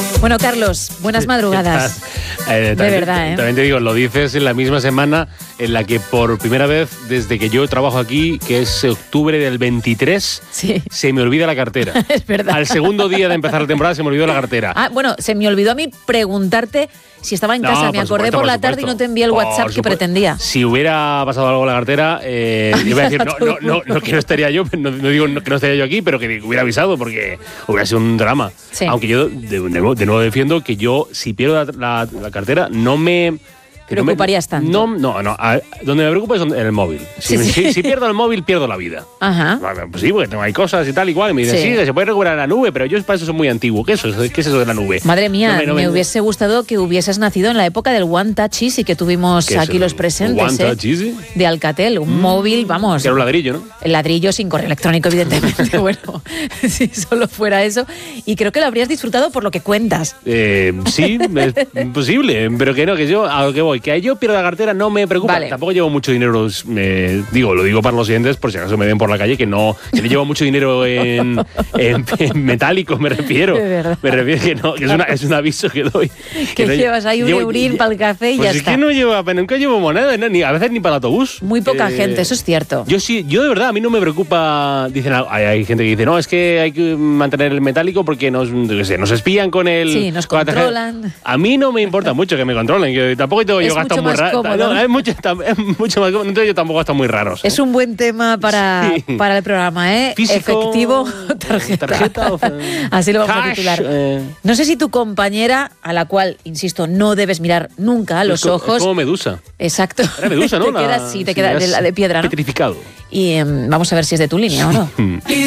Bueno, Carlos, buenas madrugadas. De verdad, ¿eh? También te digo, lo dices en la misma semana en la que por primera vez desde que yo trabajo aquí, que es octubre del 23, Sí. se me olvida la cartera. Es verdad. Al segundo día de empezar la temporada se me olvidó la cartera. Ah, bueno, se me olvidó a mí preguntarte si estaba en casa. Me acordé por la tarde y no te envié el WhatsApp que pretendía. Si hubiera pasado algo con la cartera, iba a decir, no que no estaría yo, no digo que no estaría yo aquí, pero que hubiera avisado porque hubiera sido un drama. Sí. Aunque yo de nuevo defiendo que yo, si pierdo la cartera, no me... ¿Preocuparías tanto? No. Donde me preocupa es en el móvil. Si pierdo el móvil, pierdo la vida. Ajá. Bueno, pues sí, porque hay cosas y tal, igual. Y me dicen, Sí. sí, que se puede recuperar la nube, pero yo para eso soy muy antiguo. ¿Qué es eso de la nube? Madre mía, No me hubiese gustado que hubieses nacido en la época del One Touch Easy que tuvimos aquí los presentes. One Touch Easy. De Alcatel, un móvil, vamos. Que era un ladrillo, ¿no? El ladrillo sin correo electrónico, evidentemente. Bueno, si solo fuera eso. Y creo que lo habrías disfrutado por lo que cuentas. Sí, es posible, pero que no, que yo a lo que voy, que yo pierda la cartera no me preocupa. Vale. Tampoco llevo mucho dinero, lo digo para los oyentes, por si acaso me ven por la calle, que no llevo mucho dinero en metálico, me refiero. De verdad. Me refiero que no, que es un aviso que doy. Que no llevas ahí un eurín para el café y pues ya es está. que nunca llevo moneda, a veces ni para el autobús. Muy poca gente, eso es cierto. Yo de verdad, a mí no me preocupa. Dicen, hay gente que dice, no, es que hay que mantener el metálico porque nos espían con el. Sí, nos con la tarjeta. controlan. A mí no me importa mucho que me controlen, que tampoco tengo yo Es gastos mucho muy más raros. cómodo. No, es mucho más cómodo, entonces yo tampoco gastos muy raros. Es un buen tema para el programa, ¿eh? Físico, efectivo, tarjeta. Así lo vamos a cash, titular. No sé si tu compañera, a la cual, insisto, no debes mirar nunca a los ojos. Es como Medusa. Exacto. Era Medusa, ¿no? Te queda de piedra, ¿no? Petrificado. Y vamos a ver si es de tu línea o no.